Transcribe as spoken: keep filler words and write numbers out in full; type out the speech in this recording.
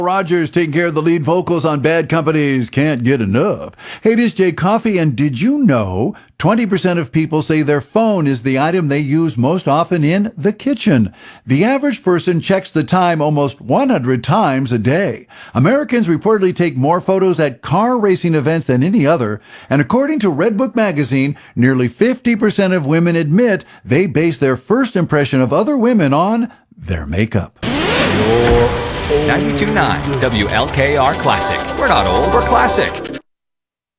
Rogers taking care of the lead vocals on Bad Company's Can't Get Enough. Hey, this is Jay Coffee, and did you know twenty percent of people say their phone is the item they use most often in the kitchen? The average person checks the time almost one hundred times a day. Americans reportedly take more photos at car racing events than any other, and according to Redbook magazine, nearly fifty percent of women admit they base their first impression of other women on their makeup. ninety-two point nine W L K R Classic. We're not old, we're classic.